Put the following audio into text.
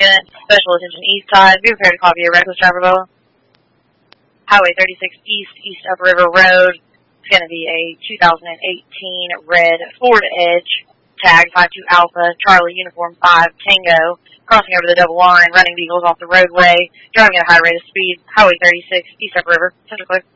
unit. Special attention east side. Be prepared to copy a reckless driver, Boa. Highway 36 East Upriver Road. It's going to be a 2018 red Ford Edge. Tag 52 Alpha, Charlie Uniform 5 Tango. Crossing over the double line, running vehicles off the roadway. Driving at a high rate of speed. Highway 36 East Upriver. Central clear.